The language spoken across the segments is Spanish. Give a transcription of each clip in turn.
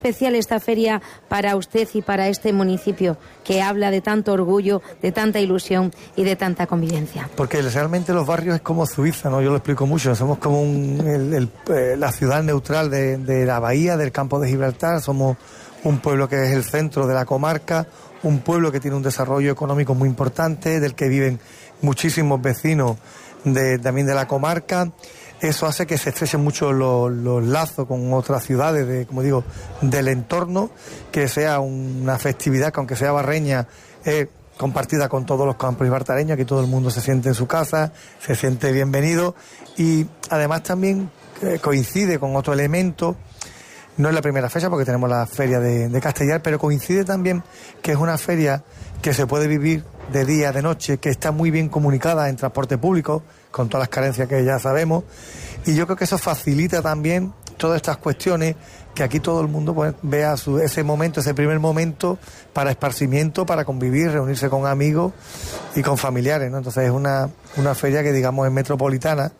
especial esta feria para usted y para este municipio, que habla de tanto orgullo, de tanta ilusión y de tanta convivencia? Porque realmente los barrios es como Suiza, ¿no? Yo lo explico mucho. Somos como la ciudad neutral de la bahía, del campo de Gibraltar. Somos un pueblo que es el centro de la comarca, un pueblo que tiene un desarrollo económico muy importante, del que viven muchísimos vecinos también de la comarca. Eso hace que se estrechen mucho los lazos con otras ciudades, como digo, del entorno, que sea una festividad que, aunque sea barreña, es compartida con todos los campos gibraltareños, que todo el mundo se siente en su casa, se siente bienvenido, y además también coincide con otro elemento. No es la primera fecha porque tenemos la feria de Castellar, pero coincide también que es una feria que se puede vivir de día, de noche, que está muy bien comunicada en transporte público, con todas las carencias que ya sabemos, y yo creo que eso facilita también todas estas cuestiones, que aquí todo el mundo pues vea ese momento, ese primer momento para esparcimiento, para convivir, reunirse con amigos y con familiares, ¿no? Entonces es una feria que, digamos, es metropolitana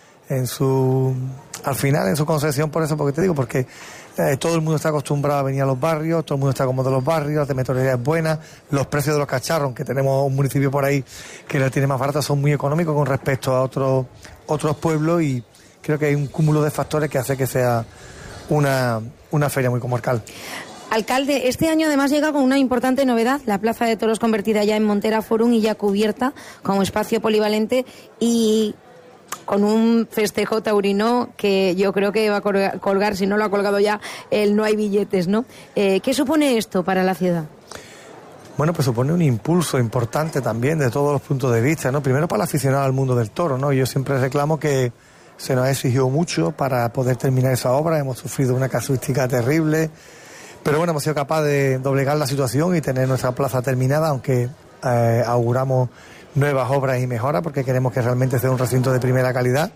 al final en su concepción, por eso, porque te digo, porque todo el mundo está acostumbrado a venir a los barrios, todo el mundo está cómodo en los barrios, la temporalidad es buena, los precios de los cacharros, aunque tenemos un municipio por ahí que lo tiene más barato, son muy económicos con respecto a otros pueblos, y creo que hay un cúmulo de factores que hace que sea una feria muy comarcal. Alcalde, este año además llega con una importante novedad, la Plaza de Toros convertida ya en Montera Forum y ya cubierta como espacio polivalente, y con un festejo taurino que yo creo que va a colgar, si no lo ha colgado ya, el No hay billetes, ¿no? ¿Qué supone esto para la ciudad? Bueno, pues supone un impulso importante también de todos los puntos de vista, ¿no? Primero para el aficionado al mundo del toro, ¿no? Yo siempre reclamo que se nos ha exigido mucho para poder terminar esa obra, hemos sufrido una casuística terrible, pero bueno, hemos sido capaces de doblegar la situación y tener nuestra plaza terminada, aunque auguramos nuevas obras y mejoras, porque queremos que realmente sea un recinto de primera calidad.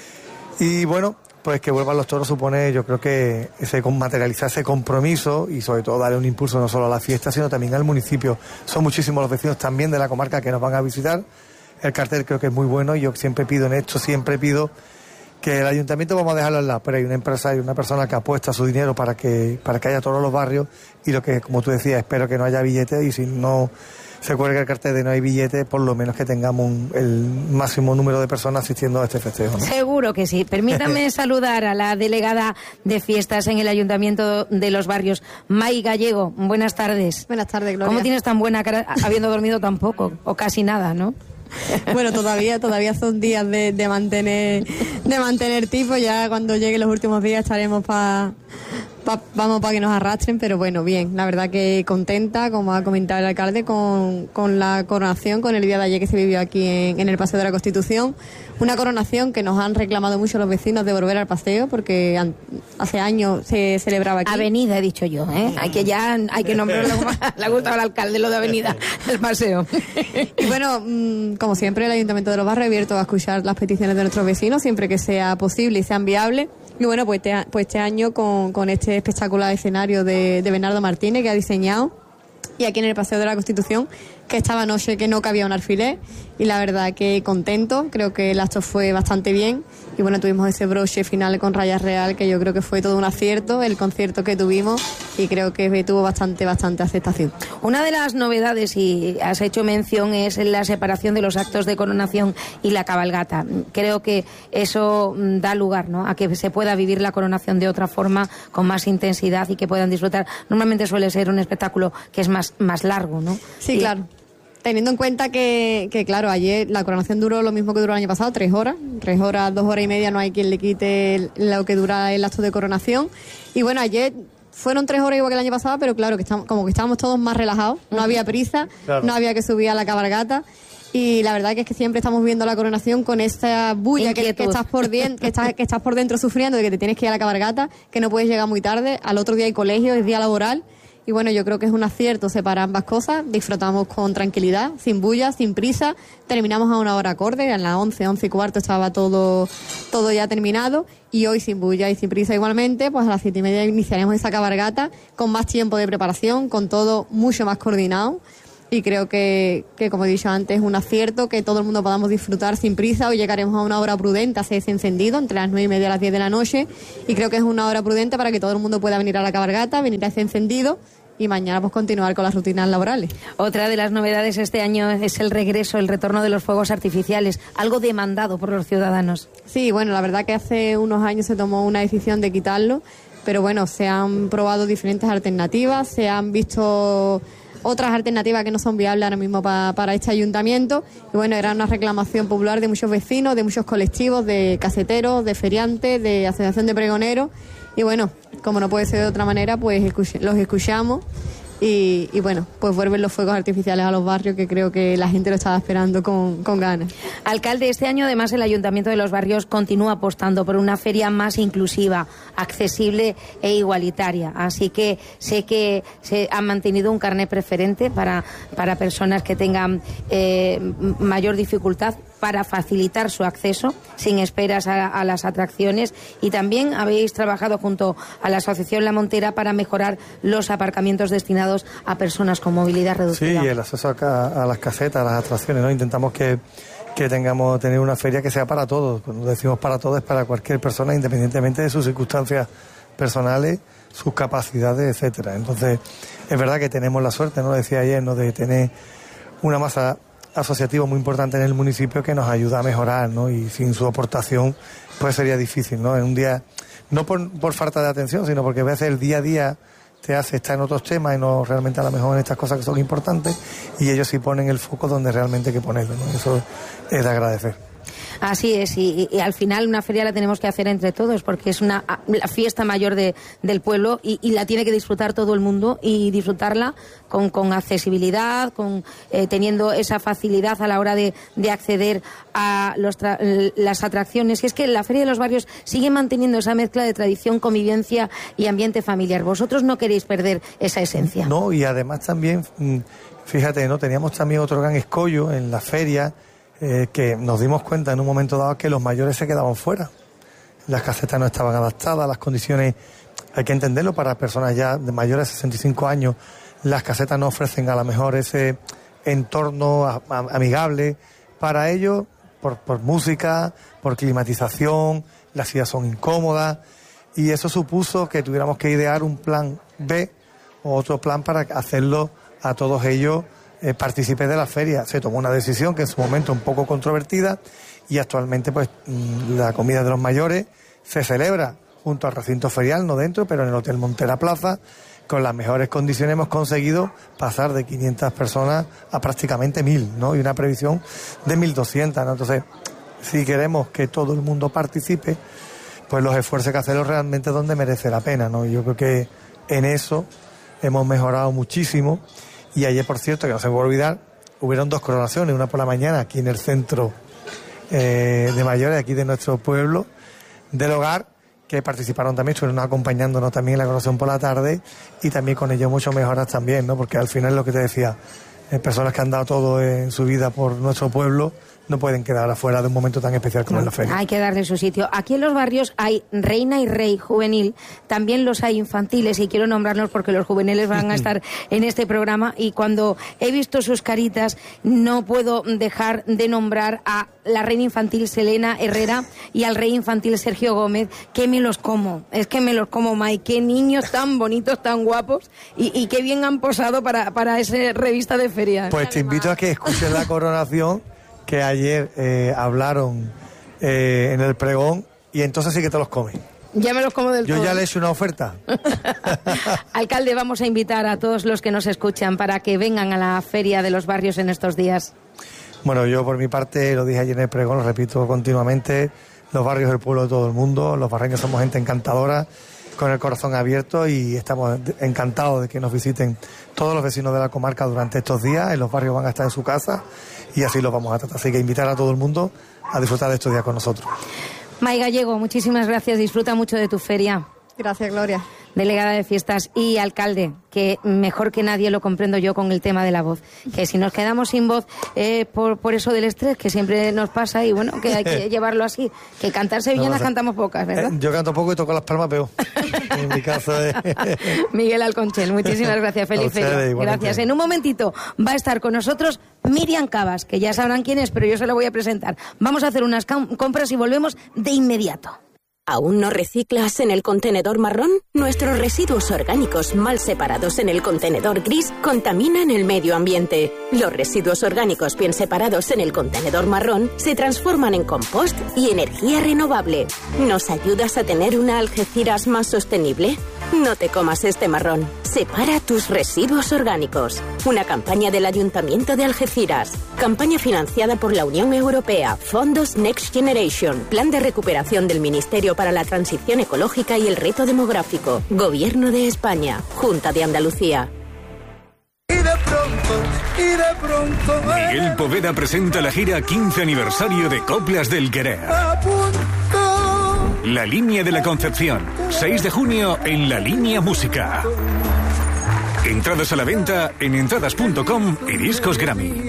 Y bueno, pues que vuelvan los toros supone, yo creo que materializar ese compromiso y sobre todo darle un impulso no solo a la fiesta, sino también al municipio. Son muchísimos los vecinos también de la comarca que nos van a visitar. El cartel creo que es muy bueno, y yo siempre pido que el ayuntamiento, vamos a dejarlo al lado, pero hay una empresa y una persona que apuesta su dinero para que haya toros en los barrios, y lo que, como tú decías, espero que no haya billetes, y si no se cuelga el cartel de no hay billetes, por lo menos que tengamos el máximo número de personas asistiendo a este festejo, ¿no? Seguro que sí. Permítame saludar a la delegada de fiestas en el Ayuntamiento de Los Barrios, May Gallego. Buenas tardes. Buenas tardes, Gloria. ¿Cómo tienes tan buena cara habiendo dormido tan poco o casi nada, no? Bueno, todavía son días de mantener tipo. Ya cuando lleguen los últimos días estaremos para que nos arrastren, pero bueno, bien, la verdad que contenta, como ha comentado el alcalde, con la coronación, con el día de ayer que se vivió aquí en el Paseo de la Constitución. Una coronación que nos han reclamado mucho los vecinos de volver al paseo, porque hace años se celebraba aquí. Avenida, he dicho yo, ¿eh? Hay que nombrarlo como le ha gustado al alcalde, lo de avenida, el paseo. Y bueno, como siempre, el Ayuntamiento de Los Barrios abierto a escuchar las peticiones de nuestros vecinos, siempre que sea posible y sean viables. Y bueno, pues este año con este espectacular escenario de Bernardo Martínez, que ha diseñado, y aquí en el Paseo de la Constitución, que estaba anoche que no cabía un alfiler, y la verdad que contento, creo que el acto fue bastante bien, y bueno, tuvimos ese broche final con Raya Real, que yo creo que fue todo un acierto, el concierto que tuvimos, y creo que tuvo bastante aceptación. Una de las novedades, y has hecho mención, es la separación de los actos de coronación y la cabalgata. Creo que eso da lugar, ¿no?, a que se pueda vivir la coronación de otra forma, con más intensidad, y que puedan disfrutar. Normalmente suele ser un espectáculo que es más largo, ¿no? Sí, claro. Teniendo en cuenta que, claro, ayer la coronación duró lo mismo que duró el año pasado, 3 horas, 2 horas y media, no hay quien le quite lo que dura el acto de coronación. Y bueno, ayer fueron 3 horas igual que el año pasado, pero claro, que estábamos todos más relajados, no había prisa, claro, no había que subir a la cabalgata. Y la verdad que es que siempre estamos viendo la coronación con esa bulla que estás por dentro sufriendo, de que te tienes que ir a la cabalgata, que no puedes llegar muy tarde, al otro día hay colegio, es día laboral. Y bueno, yo creo que es un acierto separar ambas cosas, disfrutamos con tranquilidad, sin bulla, sin prisa, terminamos a una hora acorde, a las 11:15 estaba todo ya terminado, y hoy sin bulla y sin prisa igualmente, pues a las 7:30 iniciaremos esa cabalgata con más tiempo de preparación, con todo mucho más coordinado. y creo que, como he dicho antes, es un acierto que todo el mundo podamos disfrutar sin prisa. Hoy llegaremos a una hora prudente a hacer ese encendido entre las 9:30 y las 10 de la noche, y creo que es una hora prudente para que todo el mundo pueda venir a la cabalgata, venir a ese encendido y mañana pues continuar con las rutinas laborales. Otra de las novedades este año es el retorno de los fuegos artificiales, algo demandado por los ciudadanos. Sí, bueno, la verdad que hace unos años se tomó una decisión de quitarlo, pero bueno, se han probado diferentes alternativas, se han visto otras alternativas que no son viables ahora mismo para este ayuntamiento, y bueno, era una reclamación popular de muchos vecinos, de muchos colectivos, de caseteros, de feriantes, de asociación de pregoneros, y bueno, como no puede ser de otra manera, pues los escuchamos y bueno, pues vuelven los fuegos artificiales a los barrios, que creo que la gente lo estaba esperando con ganas. Alcalde, este año además el Ayuntamiento de Los Barrios continúa apostando por una feria más inclusiva, accesible e igualitaria, así que sé que se ha mantenido un carnet preferente para personas que tengan mayor dificultad, para facilitar su acceso sin esperas a las atracciones, y también habéis trabajado junto a la Asociación La Montera para mejorar los aparcamientos destinados a personas con movilidad reducida. Sí, el acceso a las casetas, a las atracciones, ¿no? Intentamos que tener una feria que sea para todos. Cuando decimos para todos, es para cualquier persona, independientemente de sus circunstancias personales, sus capacidades, etcétera. Entonces, es verdad que tenemos la suerte, ¿no? Decía ayer, ¿no?, de tener una masa asociativa muy importante en el municipio que nos ayuda a mejorar, ¿no? Y sin su aportación pues sería difícil, ¿no? En un día, no por falta de atención, sino porque a veces el día a día te hace estar en otros temas y no realmente a lo mejor en estas cosas que son importantes, y ellos sí ponen el foco donde realmente hay que ponerlo, ¿no? Eso es de agradecer. Así es, y al final una feria la tenemos que hacer entre todos, porque es la fiesta mayor del pueblo, y la tiene que disfrutar todo el mundo, y disfrutarla con accesibilidad, teniendo esa facilidad a la hora de acceder a las atracciones. Y es que la Feria de los Barrios sigue manteniendo esa mezcla de tradición, convivencia y ambiente familiar. Vosotros no queréis perder esa esencia. No, y además también, fíjate, ¿no?, teníamos también otro gran escollo en la feria, que nos dimos cuenta en un momento dado que los mayores se quedaban fuera. Las casetas no estaban adaptadas, las condiciones, hay que entenderlo, para personas ya de mayores de 65 años, las casetas no ofrecen a lo mejor ese entorno amigable para ellos, por música, por climatización, las sillas son incómodas, y eso supuso que tuviéramos que idear un plan B o otro plan para hacerlo a todos ellos partícipes de la feria. Se tomó una decisión que en su momento un poco controvertida, y actualmente pues la comida de los mayores se celebra junto al recinto ferial, no dentro, pero en el Hotel Montera Plaza. Con las mejores condiciones hemos conseguido pasar de 500 personas a prácticamente 1.000, ¿no? Y una previsión de 1.200, ¿no? Entonces, si queremos que todo el mundo participe, pues los esfuerzos hay que hacerlos realmente donde merece la pena, ¿no? Y yo creo que en eso hemos mejorado muchísimo. Y ayer, por cierto, que no se me puede olvidar, hubieron 2 coronaciones, una por la mañana aquí en el centro de mayores, aquí de nuestro pueblo, del hogar, que participaron también, estuvieron acompañándonos también en la coronación por la tarde, y también con ellos muchas mejoras también, ¿no? Porque al final, lo que te decía, personas que han dado todo en su vida por nuestro pueblo no pueden quedar afuera de un momento tan especial como es la feria. Hay que darle su sitio. Aquí en Los Barrios hay reina y rey juvenil, también los hay infantiles, y quiero nombrarlos porque los juveniles van a estar en este programa, y cuando he visto sus caritas no puedo dejar de nombrar a la reina infantil Selena Herrera y al rey infantil Sergio Gómez, que me los como, es que me los como, Mai, qué niños tan bonitos, tan guapos, y qué bien han posado para esa revista de feria. Pues te invito a que escuches la coronación, que ayer hablaron en el pregón, y entonces sí que te los comes. Ya me los como del todo. Yo ya le he hecho una oferta. Alcalde, vamos a invitar a todos los que nos escuchan para que vengan a la Feria de los Barrios en estos días. Bueno, yo por mi parte lo dije ayer en el pregón, lo repito continuamente: los barrios del pueblo de todo el mundo, los barreños somos gente encantadora, con el corazón abierto, y estamos encantados de que nos visiten todos los vecinos de la comarca durante estos días. En los barrios van a estar en su casa, y así los vamos a tratar. Así que invitar a todo el mundo a disfrutar de estos días con nosotros. Mai Gallego, muchísimas gracias, disfruta mucho de tu feria. Gracias, Gloria. delegada de fiestas y alcalde, que mejor que nadie lo comprendo yo con el tema de la voz, que si nos quedamos sin voz por eso del estrés que siempre nos pasa, y bueno, que hay que llevarlo así, que cantar sevillanas cantamos pocas, ¿verdad? Yo canto poco y toco las palmas peor. En mi caso es... Miguel Alconchel, muchísimas gracias, feliz feria. Gracias. En un momentito va a estar con nosotros Miriam Cabas, que ya sabrán quién es, pero yo se la voy a presentar. Vamos a hacer unas compras y volvemos de inmediato. ¿Aún no reciclas en el contenedor marrón? Nuestros residuos orgánicos mal separados en el contenedor gris contaminan el medio ambiente. Los residuos orgánicos bien separados en el contenedor marrón se transforman en compost y energía renovable. ¿Nos ayudas a tener una Algeciras más sostenible? No te comas este marrón. Separa tus residuos orgánicos. Una campaña del Ayuntamiento de Algeciras. Campaña financiada por la Unión Europea, Fondos Next Generation, Plan de Recuperación del Ministerio para la Transición Ecológica y el Reto Demográfico, Gobierno de España, Junta de Andalucía. Miguel Poveda presenta la gira 15 aniversario de Coplas del Querer. La Línea de la Concepción, 6 de junio en La Línea Música. Entradas a la venta en entradas.com y Discos Grammy.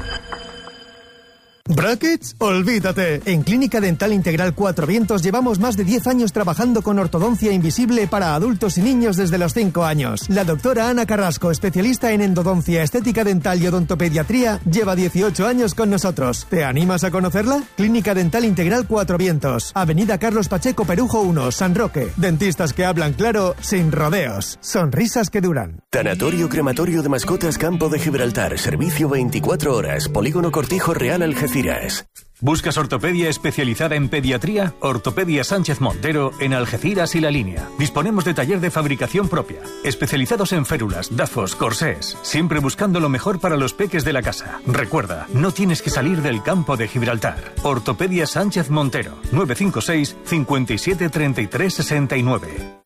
¿Brackets? Olvídate. En Clínica Dental Integral Cuatro Vientos llevamos más de 10 años trabajando con ortodoncia invisible para adultos y niños desde los 5 años. La doctora Ana Carrasco, especialista en endodoncia, estética dental y odontopediatría, lleva 18 años con nosotros. ¿Te animas a conocerla? Clínica Dental Integral Cuatro Vientos, Avenida Carlos Pacheco Perujo 1, San Roque. Dentistas que hablan claro, sin rodeos. Sonrisas que duran. Tanatorio Crematorio de Mascotas Campo de Gibraltar. Servicio 24 horas. Polígono Cortijo Real Algeciras. ¿Buscas ortopedia especializada en pediatría? Ortopedia Sánchez Montero en Algeciras y La Línea. Disponemos de taller de fabricación propia, especializados en férulas, dafos, corsés, siempre buscando lo mejor para los peques de la casa. Recuerda, no tienes que salir del campo de Gibraltar. Ortopedia Sánchez Montero, 956 57 33 69.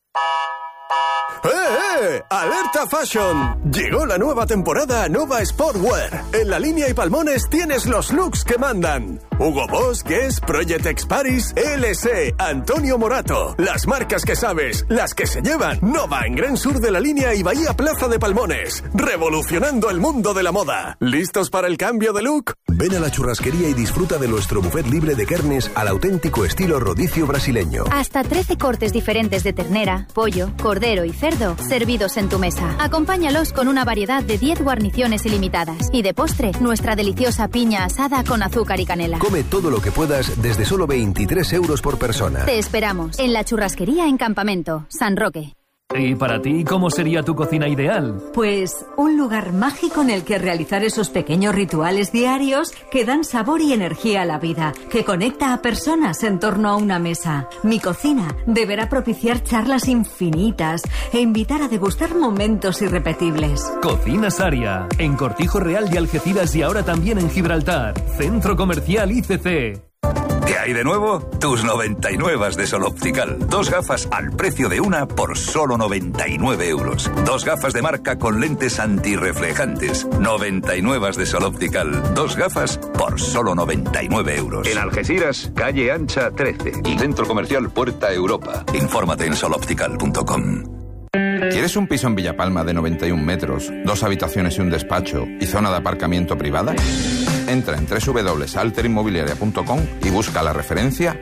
¡Alerta Fashion! Llegó la nueva temporada Nova Sportwear. En La Línea y Palmones tienes los looks que mandan. Hugo Boss, Guess, Project X Paris, LC, Antonio Morato. Las marcas que sabes, las que se llevan. Nova en Gran Sur de La Línea y Bahía Plaza de Palmones. Revolucionando el mundo de la moda. ¿Listos para el cambio de look? Ven a la churrasquería y disfruta de nuestro buffet libre de carnes al auténtico estilo rodicio brasileño. Hasta 13 cortes diferentes de ternera, pollo, cordero y cerdo servidos en tu mesa. Acompáñalos con una variedad de 10 guarniciones ilimitadas. Y de postre, nuestra deliciosa piña asada con azúcar y canela. Come todo lo que puedas desde solo 23 euros por persona. Te esperamos en la churrasquería en Campamento, San Roque. ¿Y para ti cómo sería tu cocina ideal? Pues un lugar mágico en el que realizar esos pequeños rituales diarios que dan sabor y energía a la vida, que conecta a personas en torno a una mesa. Mi cocina deberá propiciar charlas infinitas e invitar a degustar momentos irrepetibles. Cocina Saria, en Cortijo Real de Algeciras y ahora también en Gibraltar. Centro Comercial ICC. ¿Qué hay de nuevo? Tus 99 de Sol Optical. 2 gafas al precio de una por solo 99 euros. 2 gafas de marca con lentes antirreflejantes. 99 de Sol Optical. 2 gafas por solo 99 euros. En Algeciras, calle Ancha 13. Y Centro Comercial Puerta Europa. Infórmate en soloptical.com. ¿Quieres un piso en Villapalma de 91 metros, 2 habitaciones y un despacho y zona de aparcamiento privada? Entra en www.alterinmobiliaria.com y busca la referencia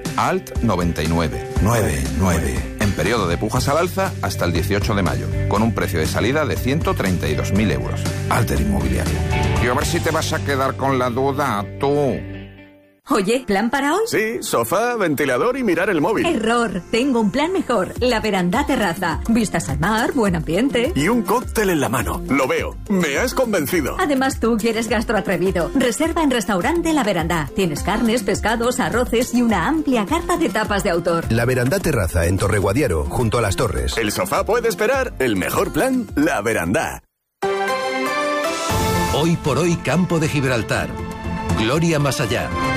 ALT99. En periodo de pujas al alza hasta el 18 de mayo, con un precio de salida de 132.000 euros. Alter Inmobiliaria. Y a ver si te vas a quedar con la duda, tú. Oye, ¿plan para hoy? Sí, sofá, ventilador y mirar el móvil. Error, tengo un plan mejor. La Verandá Terraza. Vistas al mar, buen ambiente. Y un cóctel en la mano. Lo veo. Me has convencido. Además, tú quieres gastro atrevido. Reserva en Restaurante La Verandá. Tienes carnes, pescados, arroces y una amplia carta de tapas de autor. La Verandá Terraza en Torreguadiaro, junto a las Torres. El sofá puede esperar. El mejor plan, La Verandá. Hoy por hoy, Campo de Gibraltar. Gloria más allá.